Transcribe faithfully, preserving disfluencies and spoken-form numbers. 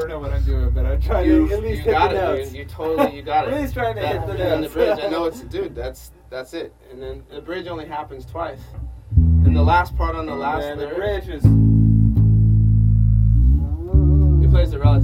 don't know what I'm doing, but I'm trying You, to at least you hit got the it, notes. dude. You totally, you got it. At least trying to that, hit the and notes. the bridge, I know it's, dude, that's that's it. And then the bridge only happens twice. And the last part on the last and the lyric, bridge is. he plays the relative.